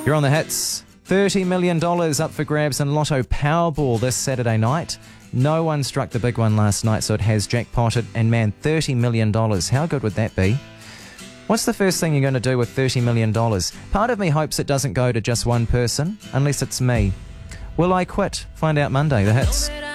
You're on the hits. $30 million up for grabs in Lotto Powerball this Saturday night. No one struck the big one last night, so it has jackpotted. And man, $30 million. How good would that be? What's the first thing you're going to do with $30 million? Part of me hopes it doesn't go to just one person, unless it's me. Will I quit? Find out Monday. The hits.